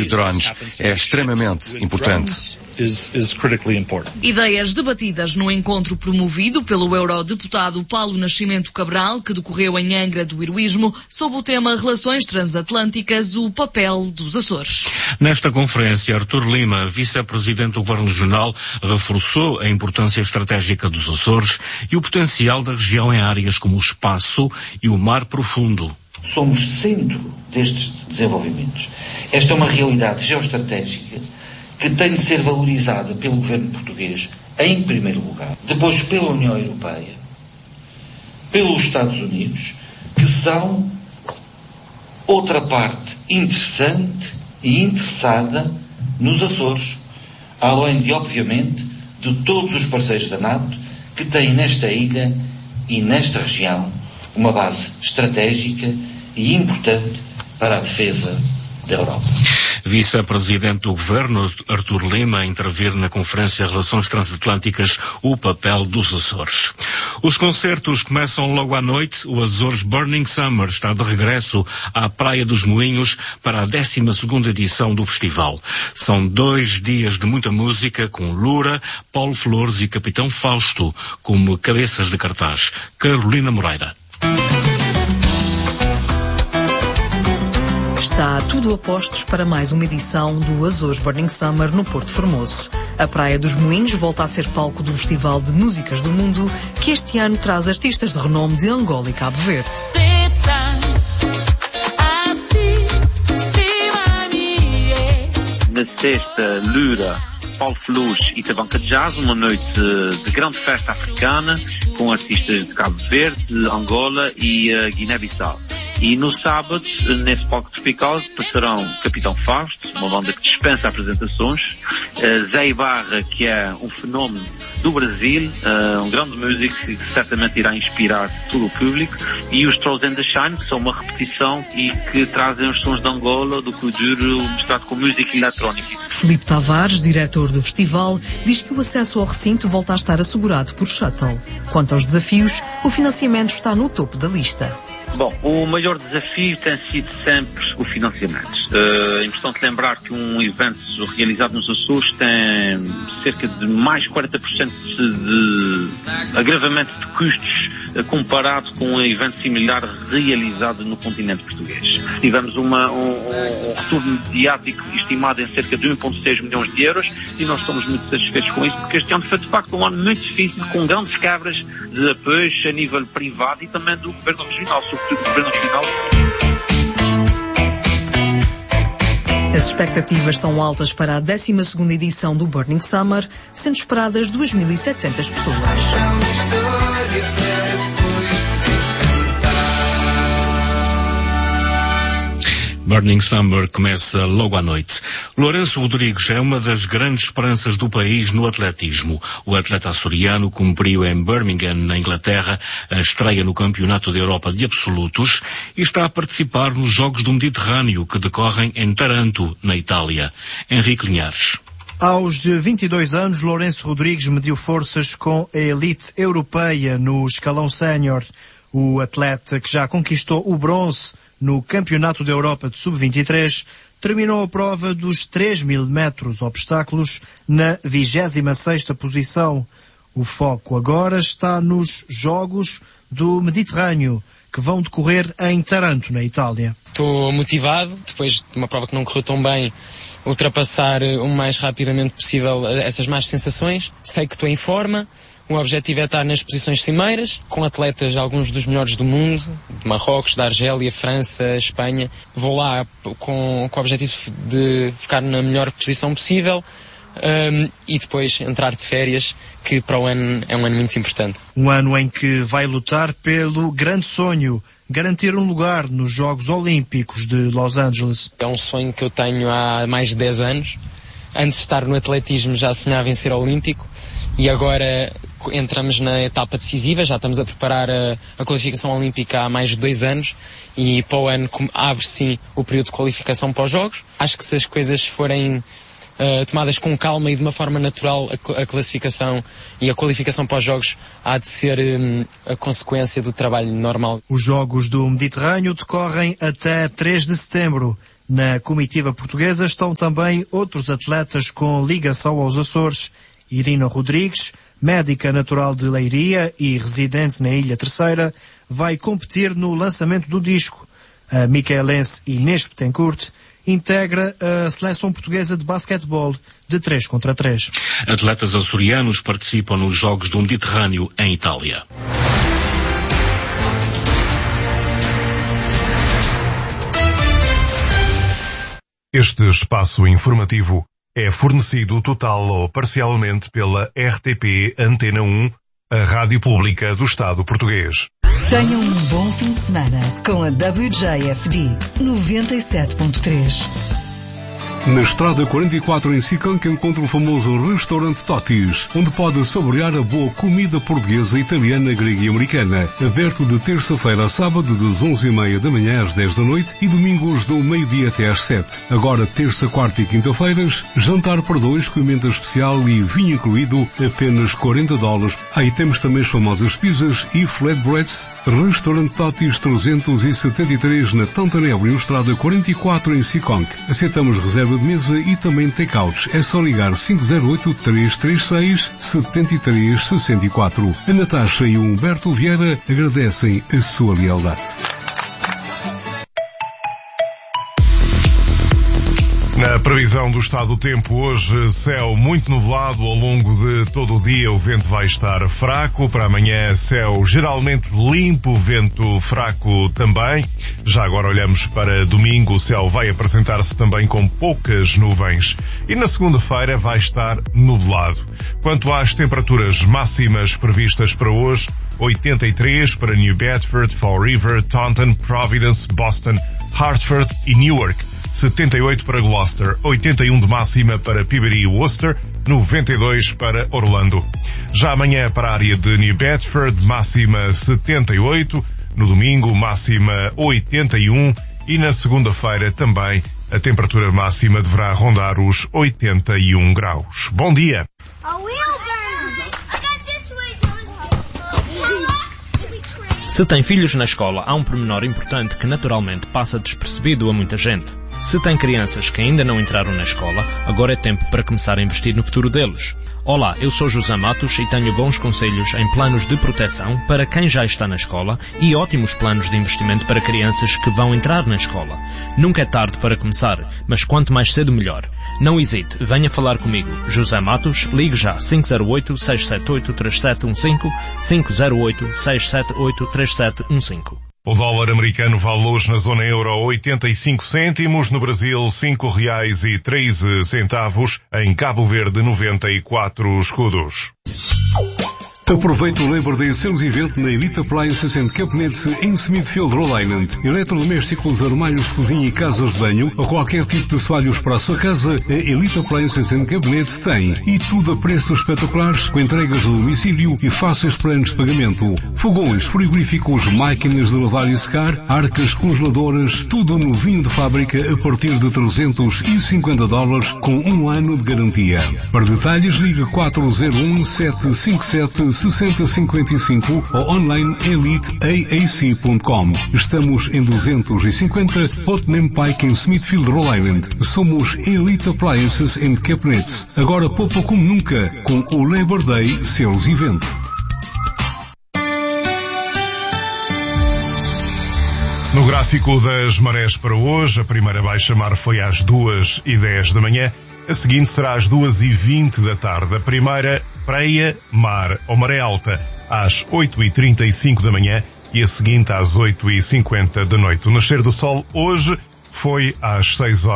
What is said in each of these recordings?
drones é extremamente importante. Ideias debatidas no encontro promovido pelo eurodeputado Paulo Nascimento Cabral, que decorreu em Angra do Heroísmo, sob o tema Relações Transatlânticas, o papel dos Açores. Nesta conferência, Artur Lima, vice-presidente do Governo Regional, reforçou a importância estratégica dos Açores e o potencial da região em áreas como o espaço e o mar profundo. Somos centro destes desenvolvimentos. Esta é uma realidade geoestratégica que tem de ser valorizada pelo governo português, em primeiro lugar, depois pela União Europeia, pelos Estados Unidos, que são outra parte interessante e interessada nos Açores, além de, obviamente, de todos os parceiros da NATO que têm nesta ilha e nesta região uma base estratégica e importante para a defesa da Europa. Vice-presidente do Governo, Artur Lima, a intervir na Conferência Relações Transatlânticas, o papel dos Açores. Os concertos começam logo à noite. O Açores Burning Summer está de regresso à Praia dos Moinhos para a 12ª edição do festival. São 2 dias de muita música, com Lura, Paulo Flores e Capitão Fausto como cabeças de cartaz. Carolina Moreira. Está tudo a postos para mais uma edição do Açores Burning Summer no Porto Formoso. A Praia dos Moinhos volta a ser palco do Festival de Músicas do Mundo, que este ano traz artistas de renome de Angola e Cabo Verde. Na sexta, Lura, Paulo Flores e Tabanca de Jazz, uma noite de grande festa africana com artistas de Cabo Verde, Angola e Guiné-Bissau. E no sábado, nesse palco tropical, passarão Capitão Fausto, uma banda que dispensa apresentações, Zé Ibarra, que é um fenómeno do Brasil, um grande músico que certamente irá inspirar todo o público, e os Trolls and the Shine, que são uma repetição e que trazem os sons de Angola, do Kuduro, misturado com música eletrónica. Filipe Tavares, diretor do festival, diz que o acesso ao recinto volta a estar assegurado por shuttle. Quanto aos desafios, o financiamento está no topo da lista. Bom, o maior desafio tem sido sempre o financiamento. É importante lembrar que um evento realizado nos Açores tem cerca de mais 40% de agravamento de custos comparado com um evento similar realizado no continente português. Tivemos um retorno mediático estimado em cerca de 1,6 milhões de euros e nós estamos muito satisfeitos com isso, porque este ano foi de facto um ano muito difícil, com grandes quebras de apoios a nível privado e também do governo regional, sobretudo do governo regional. As expectativas são altas para a 12ª edição do Burning Summer, sendo esperadas 2.700 pessoas. Burning Summer começa logo à noite. Lourenço Rodrigues é uma das grandes esperanças do país no atletismo. O atleta açoriano cumpriu em Birmingham, na Inglaterra, a estreia no Campeonato da Europa de Absolutos e está a participar nos Jogos do Mediterrâneo, que decorrem em Taranto, na Itália. Henrique Linhares. Aos 22 anos, Lourenço Rodrigues mediu forças com a elite europeia no escalão sénior. O atleta, que já conquistou o bronze no Campeonato da Europa de Sub-23, terminou a prova dos 3.000 metros obstáculos na 26ª posição. O foco agora está nos Jogos do Mediterrâneo, que vão decorrer em Taranto, na Itália. Estou motivado, depois de uma prova que não correu tão bem, ultrapassar o mais rapidamente possível essas más sensações. Sei que estou em forma. O objetivo é estar nas posições cimeiras, com atletas, alguns dos melhores do mundo, de Marrocos, da Argélia, França, Espanha. Vou lá com o objetivo de ficar na melhor posição possível e depois entrar de férias, que para o ano é um ano muito importante. Um ano em que vai lutar pelo grande sonho, garantir um lugar nos Jogos Olímpicos de Los Angeles. É um sonho que eu tenho há mais de 10 anos. Antes de estar no atletismo já sonhava em ser olímpico. E agora entramos na etapa decisiva, já estamos a preparar a qualificação olímpica há mais de 2 anos e para o ano abre sim o período de qualificação para os Jogos. Acho que se as coisas forem tomadas com calma e de uma forma natural, a classificação e a qualificação para os Jogos há de ser a consequência do trabalho normal. Os Jogos do Mediterrâneo decorrem até 3 de setembro. Na comitiva portuguesa estão também outros atletas com ligação aos Açores. Irina Rodrigues, médica natural de Leiria e residente na Ilha Terceira, vai competir no lançamento do disco. A micaelense Inês Betancourt integra a seleção portuguesa de basquetebol de 3 contra 3. Atletas açorianos participam nos Jogos do Mediterrâneo em Itália. Este espaço informativo é fornecido total ou parcialmente pela RTP Antena 1, a Rádio Pública do Estado Português. Tenham um bom fim de semana com a WJFD 97.3. Na Estrada 44 em Sicão que encontra o famoso restaurante Totis, onde pode saborear a boa comida portuguesa, italiana, grega e americana. Aberto de terça-feira a sábado das 11h30 da manhã às 10 da noite e domingos do meio-dia até às 7. Agora terça, quarta e quinta-feiras, jantar para 2 com emenda especial e vinho incluído, apenas $40. Aí temos também as famosas pizzas e flatbreads. Restaurante Totis 373 na Tantana Avenue, Estrada 44 em Sicão. Aceitamos reserva de mesa e também take-outs. É só ligar 508-336-7364. A Natasha e o Humberto Vieira agradecem a sua lealdade. Na previsão do estado do tempo, hoje céu muito nublado ao longo de todo o dia, o vento vai estar fraco. Para amanhã, céu geralmente limpo, vento fraco também. Já agora olhamos para domingo, o céu vai apresentar-se também com poucas nuvens. E na segunda-feira vai estar nublado. Quanto às temperaturas máximas previstas para hoje, 83 para New Bedford, Fall River, Taunton, Providence, Boston, Hartford e Newark. 78 para Gloucester, 81 de máxima para Peabody e Worcester, 92 para Orlando. Já amanhã para a área de New Bedford, máxima 78, no domingo máxima 81 e na segunda-feira também a temperatura máxima deverá rondar os 81 graus. Bom dia! Se tem filhos na escola, há um pormenor importante que naturalmente passa despercebido a muita gente. Se tem crianças que ainda não entraram na escola, agora é tempo para começar a investir no futuro deles. Olá, eu sou José Matos e tenho bons conselhos em planos de proteção para quem já está na escola e ótimos planos de investimento para crianças que vão entrar na escola. Nunca é tarde para começar, mas quanto mais cedo melhor. Não hesite, venha falar comigo. José Matos, ligue já 508-678-3715, 508-678-3715. O dólar americano vale hoje na zona euro 85 cêntimos, no Brasil R$5,13, em Cabo Verde 94 escudos. Aproveite o Labor Day Sales Event na Elite Appliances and Cabinets em Smithfield, Rhode Island. Eletrodomésticos, armários de cozinha e casas de banho ou qualquer tipo de assoalhos para a sua casa, a Elite Appliances and Cabinets tem. E tudo a preços espetaculares, com entregas do domicílio e fáceis planos de pagamento. Fogões, frigoríficos, máquinas de lavar e secar, arcas congeladoras, tudo novinho de fábrica a partir de $350 com 1 ano de garantia. Para detalhes, ligue 401-757-6055 ou online eliteaac.com. Estamos em 250 Putnam Pike em Smithfield, Rhode Island. Somos Elite Appliances and Cabinets. Agora poupa como nunca com o Labor Day Sales Event. No gráfico das marés para hoje, a primeira baixa-mar foi às 2h10 da manhã. A seguinte será às 2h20 da tarde. A primeira, praia, mar ou maré alta, às 8h35 da manhã e a seguinte às 8h50 da noite. O nascer do sol hoje foi às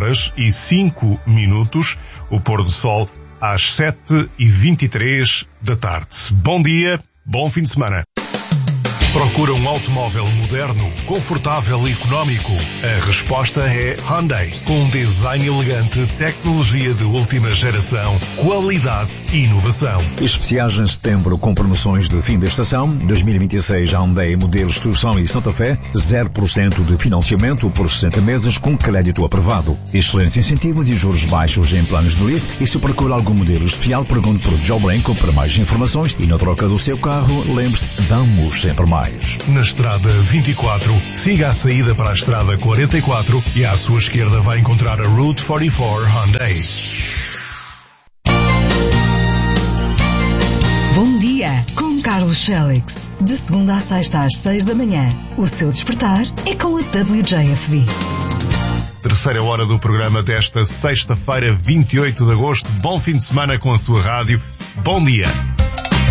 6h05. O pôr do sol às 7h23 da tarde. Bom dia, bom fim de semana. Procura um automóvel moderno, confortável e económico? A resposta é Hyundai. Com um design elegante, tecnologia de última geração, qualidade e inovação. Especiais em setembro com promoções de fim da estação. 2026 Hyundai modelos Tucson e Santa Fé, 0% de financiamento por 60 meses com crédito aprovado. Excelentes incentivos e juros baixos em planos de lease. E se procura algum modelo especial, pergunte por Joe Blanco para mais informações. E na troca do seu carro, lembre-se, damos sempre mais. mais. Na estrada 24, siga a saída para a estrada 44 e à sua esquerda vai encontrar a Route 44 Hyundai. Bom dia, com Carlos Félix. De segunda à sexta às 6 da manhã. O seu despertar é com a WJFD. Terceira hora do programa desta sexta-feira, 28 de agosto. Bom fim de semana com a sua rádio. Bom dia.